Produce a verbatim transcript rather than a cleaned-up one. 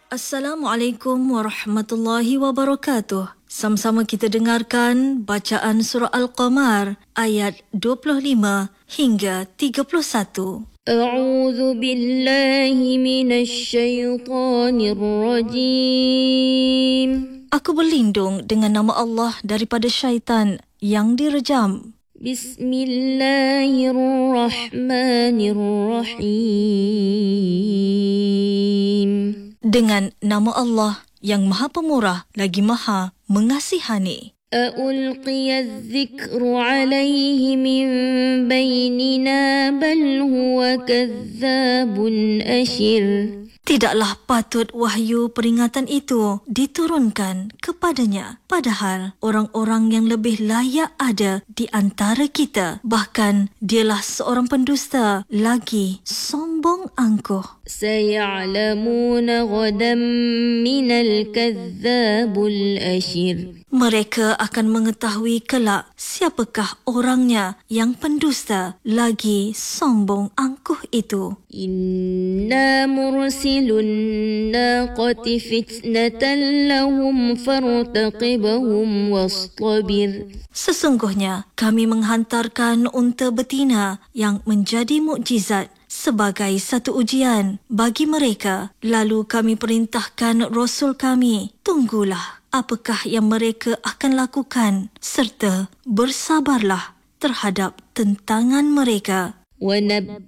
Assalamualaikum warahmatullahi wabarakatuh. Sama-sama kita dengarkan bacaan surah Al-Qamar ayat dua puluh lima hingga tiga puluh satu. A'udzu billahi minasy syaithanir rajim. Aku berlindung dengan nama Allah daripada syaitan yang direjam. Bismillahirrahmanirrahim. Dengan nama Allah yang Maha Pemurah lagi Maha Mengasihani. A'ulqiya adh-dhikru 'alayhi min bainina bal huwa kadzdzabun ashir. Tidaklah patut wahyu peringatan itu diturunkan kepadanya. Padahal orang-orang yang lebih layak ada di antara kita. Bahkan dialah seorang pendusta lagi sombong angkuh. Saya'lamuna ghadan minal kadzdzabul ashir. Mereka akan mengetahui kelak siapakah orangnya yang pendusta lagi sombong angkuh itu. Inna mursilun naqati fitnatan lahum fartaqibhum wastabir. Sesungguhnya kami menghantarkan unta betina yang menjadi mukjizat sebagai satu ujian bagi mereka. Lalu kami perintahkan Rasul kami, tunggulah apakah yang mereka akan lakukan serta bersabarlah terhadap tentangan mereka. وَنَبِّئْهُمْ